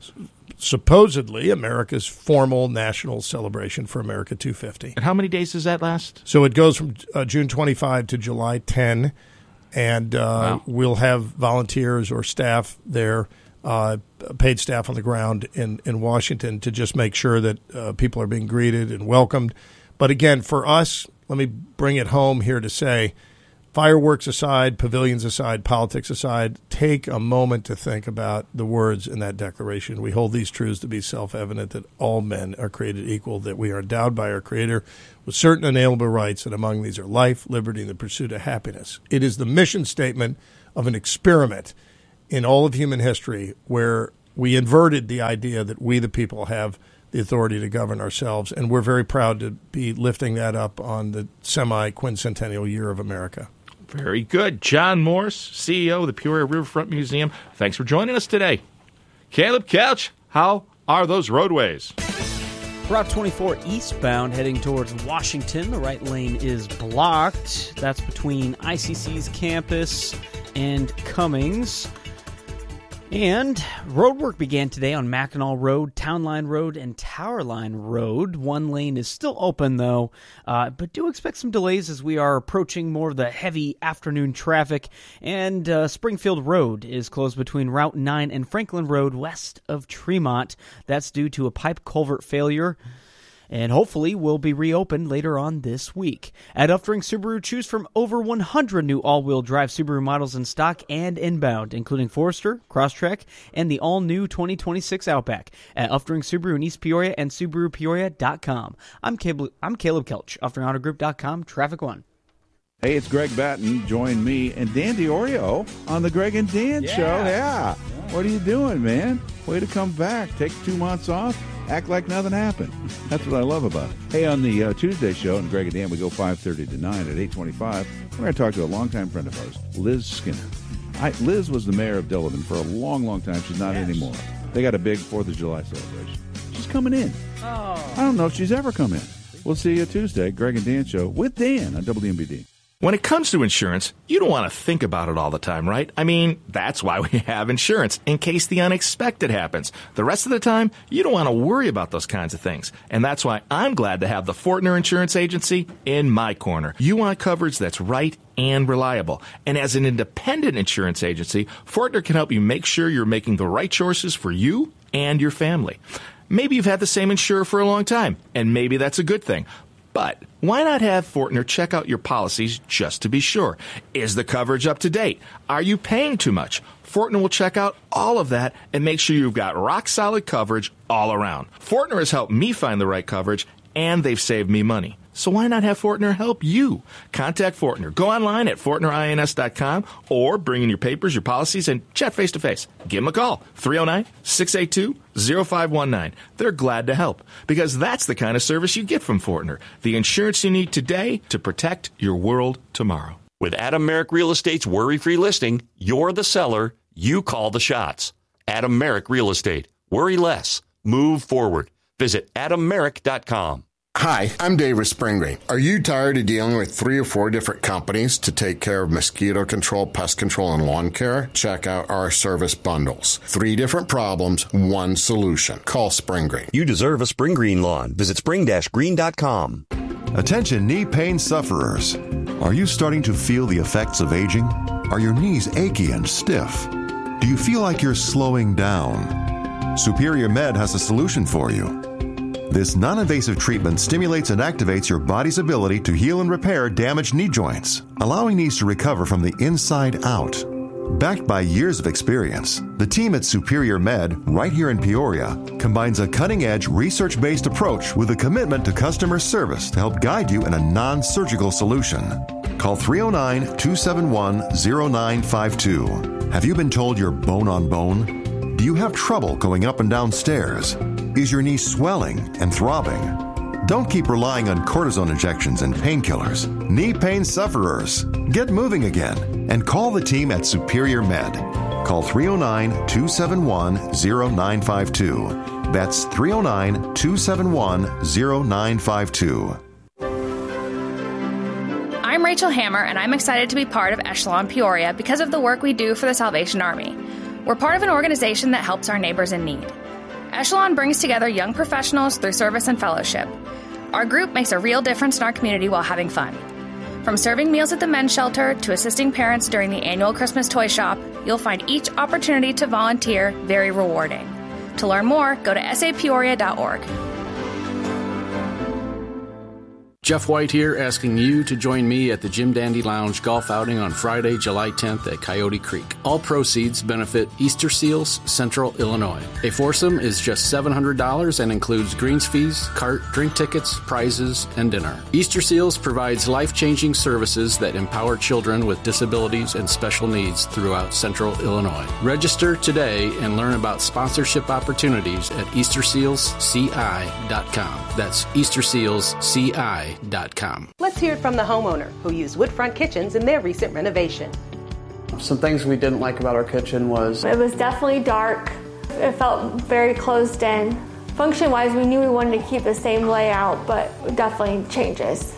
supposedly America's formal national celebration for America two fifty. And how many days does that last? So it goes from uh, June twenty-fifth to July tenth, and uh, Wow. we'll have volunteers or staff there uh, paid staff on the ground in, in Washington to just make sure that uh, people are being greeted and welcomed. But again, for us, let me bring it home here to say, fireworks aside, pavilions aside, politics aside, take a moment to think about the words in that declaration. We hold these truths to be self-evident, that all men are created equal, that we are endowed by our Creator with certain inalienable rights, and among these are life, liberty, and the pursuit of happiness. It is the mission statement of an experiment in all of human history where we inverted the idea that we, the people, have the authority to govern ourselves, and we're very proud to be lifting that up on the semi-quincentennial year of America. Very good. John Morse, C E O of the Peoria Riverfront Museum, thanks for joining us today. Caleb Couch, how are those roadways? Route twenty-four eastbound heading towards Washington. The right lane is blocked. That's between I C C's campus and Cummings. And road work began today on Mackinac Road, Town Line Road, and Tower Line Road. One lane is still open, though, uh, but do expect some delays as we are approaching more of the heavy afternoon traffic. And uh, Springfield Road is closed between Route nine and Franklin Road west of Tremont. That's due to a pipe culvert failure, and hopefully will be reopened later on this week. At Uftring Subaru, choose from over one hundred new all-wheel drive Subaru models in stock and inbound, including Forester, Crosstrek, and the all-new twenty twenty-six Outback at Uftring Subaru in East Peoria and Subaru Peoria dot com. I'm Caleb, I'm Caleb Kelch, Uftring Auto Group dot com, Traffic One. Hey, it's Greg Batten. Join me and Dan DiOrio on the Greg and Dan Yeah. Show. Yeah. What are you doing, man? Way to come back. Take two months off. Act like nothing happened. That's what I love about it. Hey, on the uh, Tuesday show, and Greg and Dan, we go five thirty to nine at eight twenty-five. We're going to talk to a longtime friend of ours, Liz Skinner. I, Liz was the mayor of Delavan for a long, long time. She's not Yes. anymore. They got a big fourth of July celebration. She's coming in. Oh. I don't know if she's ever come in. We'll see you Tuesday, Greg and Dan Show, with Dan on W M B D. When it comes to insurance, you don't want to think about it all the time, right? I mean, that's why we have insurance, in case the unexpected happens. The rest of the time, you don't want to worry about those kinds of things. And that's why I'm glad to have the Fortner Insurance Agency in my corner. You want coverage that's right and reliable. And as an independent insurance agency, Fortner can help you make sure you're making the right choices for you and your family. Maybe you've had the same insurer for a long time, and maybe that's a good thing. But why not have Fortner check out your policies just to be sure? Is the coverage up to date? Are you paying too much? Fortner will check out all of that and make sure you've got rock-solid coverage all around. Fortner has helped me find the right coverage, and they've saved me money. So why not have Fortner help you? Contact Fortner. Go online at Fortner Ins dot com or bring in your papers, your policies, and chat face-to-face. Give them a call, three oh nine, six eight two, oh five one nine. They're glad to help, because that's the kind of service you get from Fortner. The insurance you need today to protect your world tomorrow. With Adam Merrick Real Estate's worry-free listing, you're the seller, you call the shots. Adam Merrick Real Estate. Worry less. Move forward. Visit Adam Merrick dot com. Hi, I'm David Springgreen. Are you tired of dealing with three or four different companies to take care of mosquito control, pest control, and lawn care? Check out our service bundles. Three different problems, one solution. Call Springgreen. You deserve a Spring Green lawn. Visit spring dash green dot com. Attention knee pain sufferers. Are you starting to feel the effects of aging? Are your knees achy and stiff? Do you feel like you're slowing down? Superior Med has a solution for you. This non-invasive treatment stimulates and activates your body's ability to heal and repair damaged knee joints, allowing knees to recover from the inside out. Backed by years of experience, the team at Superior Med, right here in Peoria, combines a cutting-edge, research-based approach with a commitment to customer service to help guide you in a non-surgical solution. Call three oh nine, two seven one, oh nine five two. Have you been told you're bone on bone? Do you have trouble going up and down stairs? Is your knee swelling and throbbing? Don't keep relying on cortisone injections and painkillers. Knee pain sufferers, get moving again and call the team at Superior Med. Call three oh nine, two seven one, oh nine five two. That's three oh nine, two seven one, oh nine five two. I'm Rachel Hammer, and I'm excited to be part of Echelon Peoria because of the work we do for the Salvation Army. We're part of an organization that helps our neighbors in need. Echelon brings together young professionals through service and fellowship. Our group makes a real difference in our community while having fun. From serving meals at the men's shelter to assisting parents during the annual Christmas toy shop, you'll find each opportunity to volunteer very rewarding. To learn more, go to s a peoria dot org. Jeff White here, asking you to join me at the Jim Dandy Lounge golf outing on Friday, July tenth at Coyote Creek. All proceeds benefit Easter Seals, Central Illinois. A foursome is just seven hundred dollars and includes greens fees, cart, drink tickets, prizes, and dinner. Easter Seals provides life-changing services that empower children with disabilities and special needs throughout Central Illinois. Register today and learn about sponsorship opportunities at easter seals c i dot com. That's easter seals c i dot com. Let's hear it from the homeowner who used Woodfront Kitchens in their recent renovation. Some things we didn't like about our kitchen was it was definitely dark. It felt very closed in. Function-wise, we knew we wanted to keep the same layout, but definitely changes.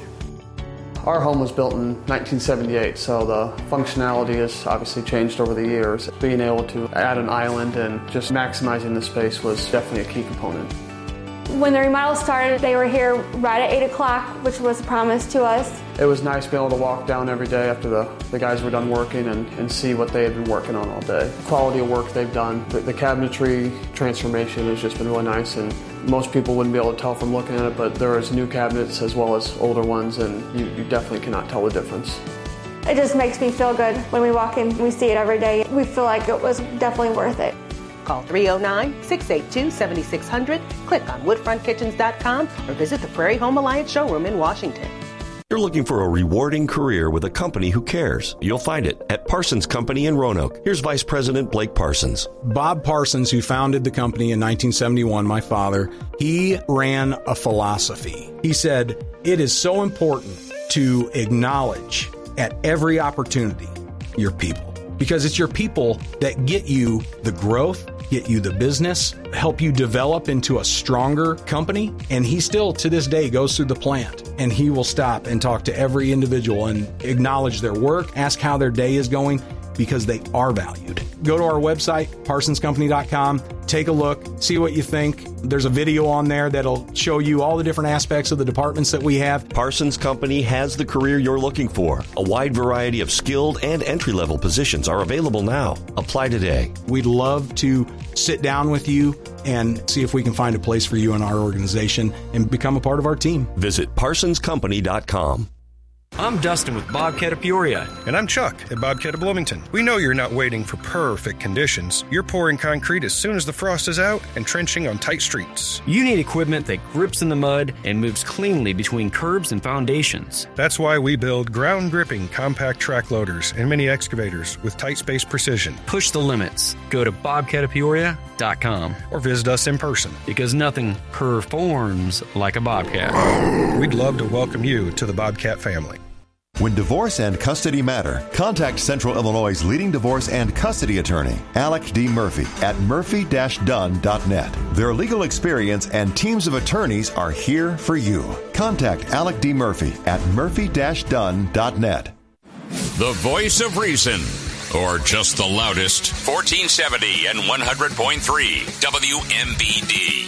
Our home was built in nineteen seventy-eight, so the functionality has obviously changed over the years. Being able to add an island and just maximizing the space was definitely a key component. When the remodel started, they were here right at eight o'clock, which was a promise to us. It was nice being able to walk down every day after the, the guys were done working and, and see what they had been working on all day. The quality of work they've done, the, the cabinetry transformation has just been really nice, and most people wouldn't be able to tell from looking at it, but there is new cabinets as well as older ones, and you, you definitely cannot tell the difference. It just makes me feel good when we walk in, we see it every day. We feel like it was definitely worth it. Call three oh nine, six eight two, seven six zero zero, click on woodfront kitchens dot com, or visit the Prairie Home Alliance showroom in Washington. You're looking for a rewarding career with a company who cares. You'll find it at Parsons Company in Roanoke. Here's Vice President Blake Parsons. Bob Parsons, who founded the company in nineteen seventy-one, my father, he ran a philosophy. He said, it is so important to acknowledge at every opportunity your people. Because it's your people that get you the growth, get you the business, help you develop into a stronger company. And he still, to this day, goes through the plant and he will stop and talk to every individual and acknowledge their work, ask how their day is going, because they are valued. Go to our website, parsons company dot com, take a look, see what you think. There's a video on there that'll show you all the different aspects of the departments that we have. Parsons Company has the career you're looking for. A wide variety of skilled and entry-level positions are available now. Apply today. We'd love to sit down with you and see if we can find a place for you in our organization and become a part of our team. Visit parsons company dot com. I'm Dustin with Bobcat of Peoria. And I'm Chuck at Bobcat of Bloomington. We know you're not waiting for perfect conditions. You're pouring concrete as soon as the frost is out and trenching on tight streets. You need equipment that grips in the mud and moves cleanly between curbs and foundations. That's why we build ground-gripping compact track loaders and mini excavators with tight space precision. Push the limits. Go to bobcat of peoria dot com or visit us in person. Because nothing performs like a Bobcat. We'd love to welcome you to the Bobcat family. When divorce and custody matter, contact Central Illinois' leading divorce and custody attorney, Alec D. Murphy, at murphy dash dunn dot net. Their legal experience and teams of attorneys are here for you. Contact Alec D. Murphy at murphy dash dunn dot net. The voice of reason, or just the loudest, fourteen seventy and one hundred point three W M B D.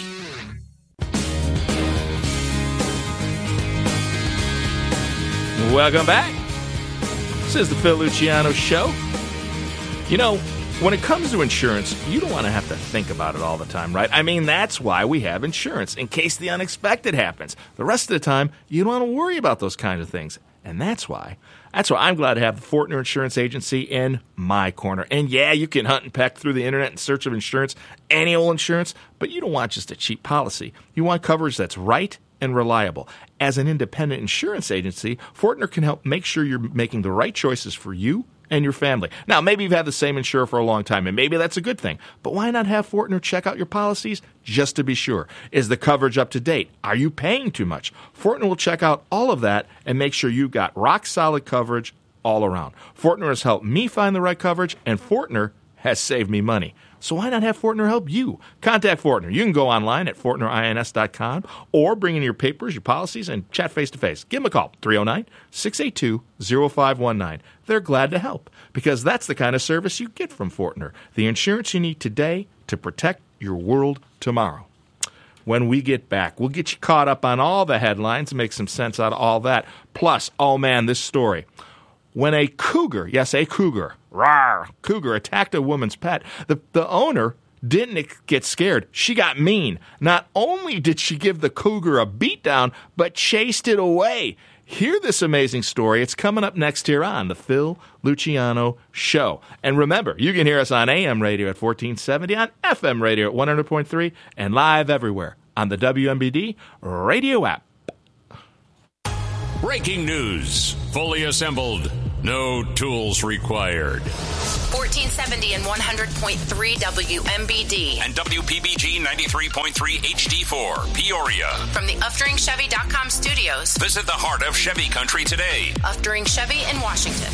Welcome back. This is the Phil Luciano Show. You know, when it comes to insurance, you don't want to have to think about it all the time, right? I mean, that's why we have insurance, in case the unexpected happens. The rest of the time, you don't want to worry about those kinds of things. And that's why, that's why I'm glad to have the Fortner Insurance Agency in my corner. And yeah, you can hunt and peck through the internet in search of insurance, any old insurance, but you don't want just a cheap policy. You want coverage that's right and reliable. As an independent insurance agency, Fortner can help make sure you're making the right choices for you and your family. Now, maybe you've had the same insurer for a long time, and maybe that's a good thing. But why not have Fortner check out your policies just to be sure? Is the coverage up to date? Are you paying too much? Fortner will check out all of that and make sure you've got rock-solid coverage all around. Fortner has helped me find the right coverage, and Fortner has saved me money. So why not have Fortner help you? Contact Fortner. You can go online at fortner ins dot com or bring in your papers, your policies, and chat face-to-face. Give them a call, three oh nine, six eight two, oh five one nine. They're glad to help because that's the kind of service you get from Fortner, the insurance you need today to protect your world tomorrow. when we get back. We'll get you caught up on all the headlines and make some sense out of all that. Plus, oh man, this story. When a cougar, yes, a cougar, rawr, cougar attacked a woman's pet, the, the owner didn't get scared. She got mean. Not only did she give the cougar a beatdown, but chased it away. Hear this amazing story. It's coming up next here on the Phil Luciano Show. And remember, you can hear us on A M radio at fourteen seventy, on F M radio at one hundred point three, and live everywhere on the W M B D radio app. Breaking news. Fully assembled. No tools required. fourteen seventy and one hundred point three W M B D. And W P B G ninety-three point three H D four, Peoria. From the Uftring Chevy dot com studios. Visit the heart of Chevy country today. Uftring Chevy in Washington.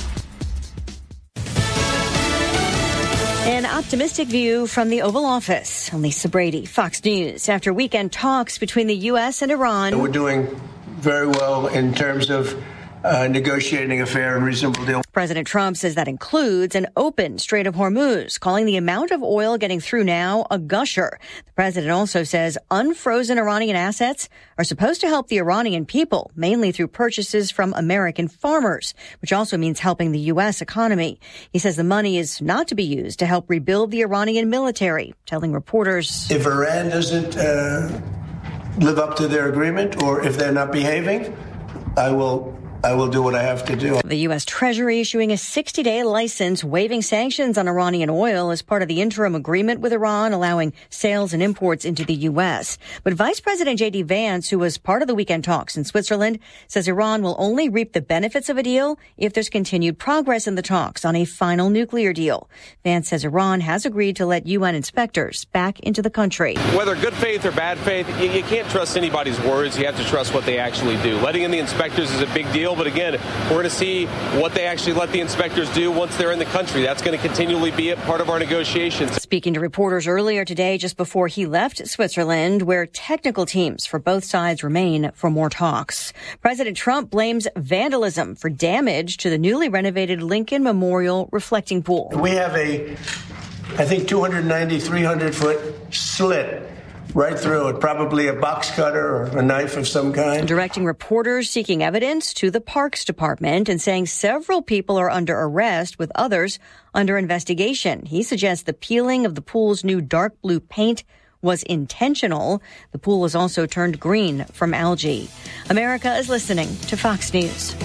An optimistic view from the Oval Office. Lisa Brady, Fox News. After weekend talks between the U S and Iran. We're doing very well in terms of uh, negotiating a fair and reasonable deal. President Trump says that includes an open Strait of Hormuz, calling the amount of oil getting through now a gusher. The president also says unfrozen Iranian assets are supposed to help the Iranian people, mainly through purchases from American farmers, which also means helping the U S economy. He says the money is not to be used to help rebuild the Iranian military, telling reporters, if Iran doesn't uh, live up to their agreement, or if they're not behaving, I will I will do what I have to do. The U S. Treasury issuing a sixty-day license waiving sanctions on Iranian oil as part of the interim agreement with Iran, allowing sales and imports into the U S. But Vice President J D. Vance, who was part of the weekend talks in Switzerland, says Iran will only reap the benefits of a deal if there's continued progress in the talks on a final nuclear deal. Vance says Iran has agreed to let U N inspectors back into the country. Whether good faith or bad faith, you, you can't trust anybody's words. You have to trust what they actually do. Letting in the inspectors is a big deal. But again, we're going to see what they actually let the inspectors do once they're in the country. That's going to continually be a part of our negotiations. Speaking to reporters earlier today, just before he left Switzerland, where technical teams for both sides remain for more talks. President Trump blames vandalism for damage to the newly renovated Lincoln Memorial reflecting pool. We have a, I think, two ninety, three hundred foot slit right through it, probably a box cutter or a knife of some kind. Directing reporters seeking evidence to the Parks Department and saying several people are under arrest with others under investigation. He suggests the peeling of the pool's new dark blue paint was intentional. The pool is also turned green from algae. America is listening to Fox News.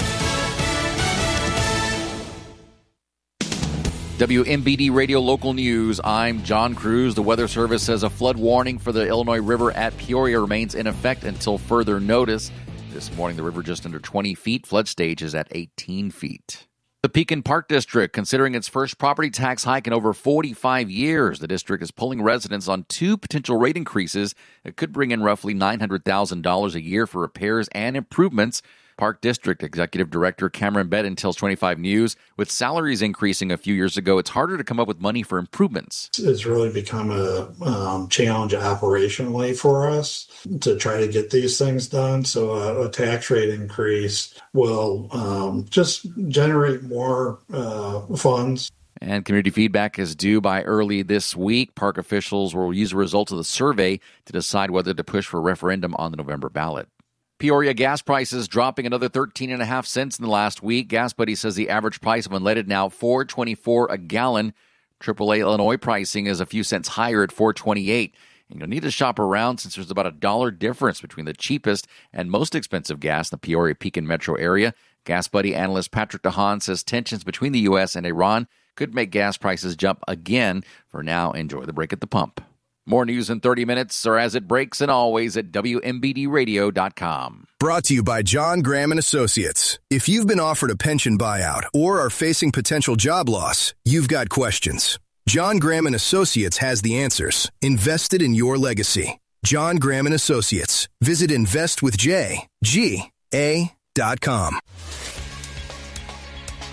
W M B D Radio Local News. I'm John Cruz. The Weather Service says a flood warning for the Illinois River at Peoria remains in effect until further notice. This morning, the river just under twenty feet. Flood stage is at eighteen feet. The Pekin Park District, considering its first property tax hike in over forty-five years, the district is pulling residents on two potential rate increases that could bring in roughly nine hundred thousand dollars a year for repairs and improvements. Park District Executive Director Cameron Betton tells twenty-five News, with salaries increasing a few years ago, it's harder to come up with money for improvements. It's really become a um, challenge operationally for us to try to get these things done. So a, a tax rate increase will um, just generate more uh, funds. And community feedback is due by early this week. Park officials will use the results of the survey to decide whether to push for a referendum on the November ballot. Peoria gas prices dropping another thirteen and a half cents in the last week. Gas Buddy says the average price of unleaded now four dollars and twenty-four cents a gallon. triple A Illinois pricing is a few cents higher at four dollars and twenty-eight cents. And you'll need to shop around since there's about a dollar difference between the cheapest and most expensive gas in the Peoria-Pekin metro area. Gas Buddy analyst Patrick DeHaan says tensions between the U S and Iran could make gas prices jump again. For now, enjoy the break at the pump. More news in thirty minutes, or as it breaks, and always at W M B D radio dot com. Brought to you by John Graham and Associates. If you've been offered a pension buyout or are facing potential job loss, you've got questions. John Graham and Associates has the answers. Invested in your legacy. John Graham and Associates. Visit invest with J G A dot com.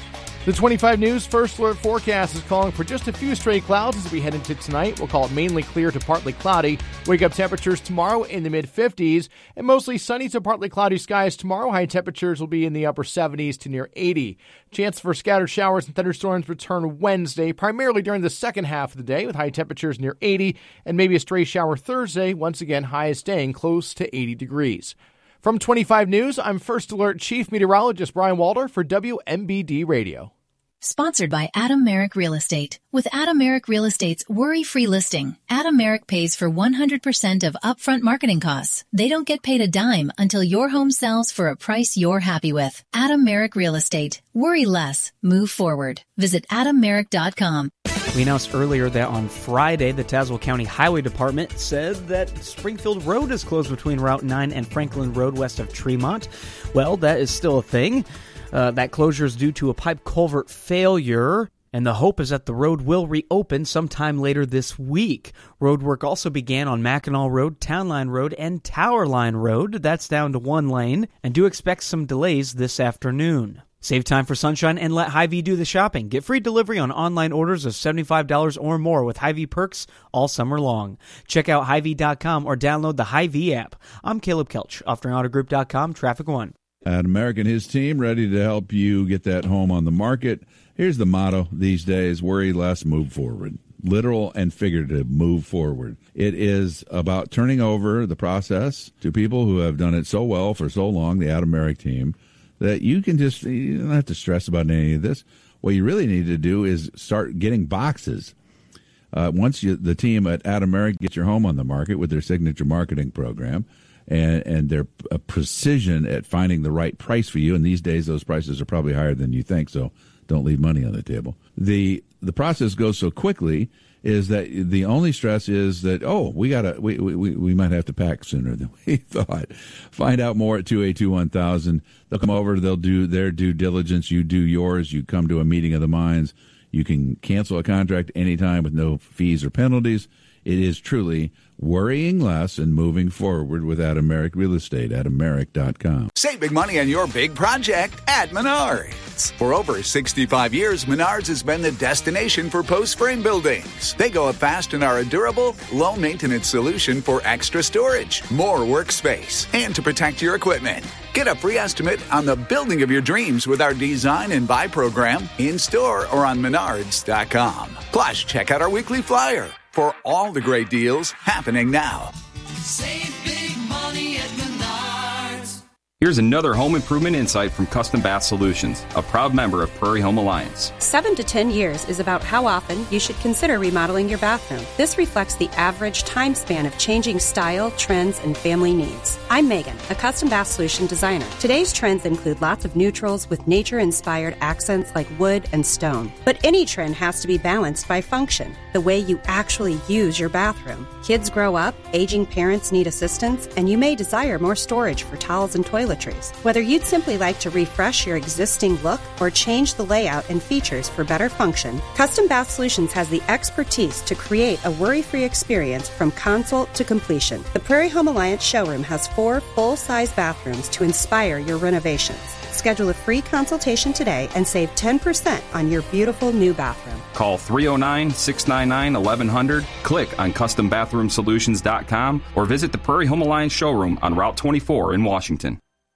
The twenty-five News First Alert forecast is calling for just a few stray clouds as we head into tonight. We'll call it mainly clear to partly cloudy. Wake up temperatures tomorrow in the mid-fifties and mostly sunny to partly cloudy skies tomorrow. High temperatures will be in the upper seventies to near eighty. Chance for scattered showers and thunderstorms return Wednesday, primarily during the second half of the day with high temperatures near eighty and maybe a stray shower Thursday. Once again, highs staying close to eighty degrees. From twenty-five News, I'm First Alert Chief Meteorologist Brian Walter for W M B D Radio. Sponsored by Adam Merrick Real Estate. With Adam Merrick Real Estate's worry-free listing, Adam Merrick pays for one hundred percent of upfront marketing costs. They don't get paid a dime until your home sells for a price you're happy with. Adam Merrick Real Estate. Worry less. Move forward. Visit adam merrick dot com. We announced earlier that on Friday, the Tazewell County Highway Department said that Springfield Road is closed between Route nine and Franklin Road west of Tremont. Well, that is still a thing. Uh, that closure is due to a pipe culvert failure, and the hope is that the road will reopen sometime later this week. Road work also began on Mackinac Road, Town Line Road, and Tower Line Road. That's down to one lane, and do expect some delays this afternoon. Save time for sunshine and let Hy-Vee do the shopping. Get free delivery on online orders of seventy-five dollars or more with Hy-Vee perks all summer long. Check out Hy Vee dot com or download the Hy-Vee app. I'm Caleb Kelch, offering auto group dot com, Traffic One. Adam Merrick and his team ready to help you get that home on the market. Here's the motto these days: worry less, move forward. Literal and figurative, move forward. It is about turning over the process to people who have done it so well for so long, the Adam Merrick team, that you can just, you don't have to stress about any of this. What you really need to do is start getting boxes. Uh, once you, the team at Adam Merrick gets your home on the market with their signature marketing program and, and their uh, precision at finding the right price for you, and these days those prices are probably higher than you think, so don't leave money on the table. The the process goes so quickly is that the only stress is that, oh, we gotta we we, we might have to pack sooner than we thought. Find out more at two eight two one thousand. They'll come over, they'll do their due diligence, you do yours, you come to a meeting of the minds. You can cancel a contract anytime with no fees or penalties. It is truly worrying less and moving forward with Adam Merrick Real Estate, adam merrick dot com. Save big money on your big project at Menards. For over sixty-five years, Menards has been the destination for post-frame buildings. They go up fast and are a durable, low-maintenance solution for extra storage, more workspace, and to protect your equipment. Get a free estimate on the building of your dreams with our Design and Buy program in-store or on menards dot com. Plus, check out our weekly flyer for all the great deals happening now. Save big money at Menards. Here's another home improvement insight from Custom Bath Solutions, a proud member of Prairie Home Alliance. Seven to ten years is about how often you should consider remodeling your bathroom. This reflects the average time span of changing style, trends, and family needs. I'm Megan, a Custom Bath Solution designer. Today's trends include lots of neutrals with nature-inspired accents like wood and stone. But any trend has to be balanced by function, the way you actually use your bathroom. Kids grow up, aging parents need assistance, and you may desire more storage for towels and toiletries. Whether you'd simply like to refresh your existing look or change the layout and features for better function, Custom Bath Solutions has the expertise to create a worry-free experience from consult to completion. The Prairie Home Alliance showroom has four full-size bathrooms to inspire your renovations. Schedule a free consultation today and save ten percent on your beautiful new bathroom. Call three oh nine, six nine nine, eleven hundred, click on custom bathroom solutions dot com, or visit the Prairie Home Alliance showroom on Route twenty-four in Washington.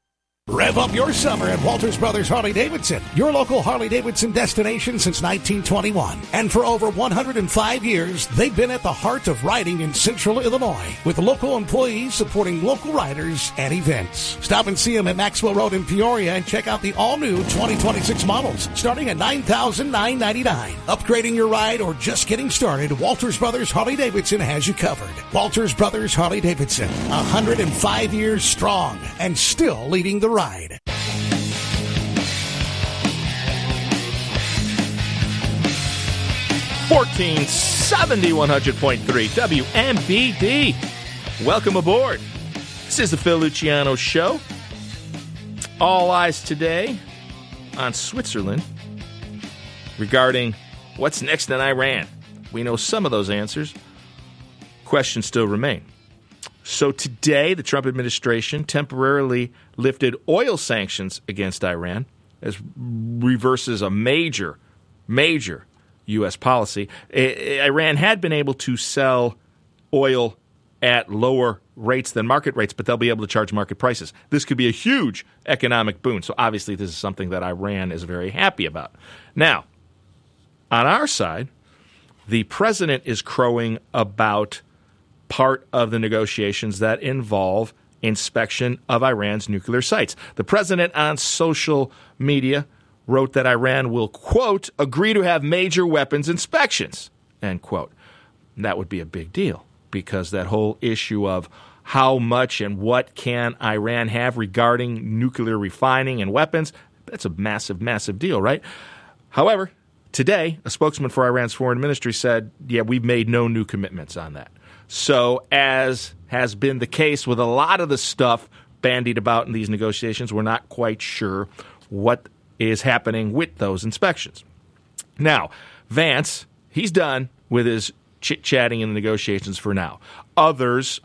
Rev up your summer at Walters Brothers Harley-Davidson, your local Harley-Davidson destination since nineteen twenty-one. And for over one hundred five years, they've been at the heart of riding in Central Illinois, with local employees supporting local riders and events. Stop and see them at Maxwell Road in Peoria and check out the all-new twenty twenty-six models, starting at nine thousand nine hundred ninety-nine dollars. Upgrading your ride or just getting started, Walters Brothers Harley-Davidson has you covered. Walters Brothers Harley-Davidson, one hundred five years strong and still leading the ride. fourteen seventy, one hundred point three W M B D. Welcome aboard. This is the Phil Luciano Show. All eyes today on Switzerland regarding what's next in Iran. We know some of those answers. Questions still remain. So today, the Trump administration temporarily lifted oil sanctions against Iran. This reverses a major, major U S policy. I- Iran had been able to sell oil at lower rates than market rates, but they'll be able to charge market prices. This could be a huge economic boon. So obviously this is something that Iran is very happy about. Now, on our side, the president is crowing about part of the negotiations that involve inspection of Iran's nuclear sites. The president on social media wrote that Iran will, quote, agree to have major weapons inspections, end quote. And that would be a big deal, because that whole issue of how much and what can Iran have regarding nuclear refining and weapons, that's a massive, massive deal, right? However, today, a spokesman for Iran's foreign ministry said, yeah, we've made no new commitments on that. So as has been the case with a lot of the stuff bandied about in these negotiations, we're not quite sure what is happening with those inspections. Now, Vance, he's done with his chit-chatting in the negotiations for now. Others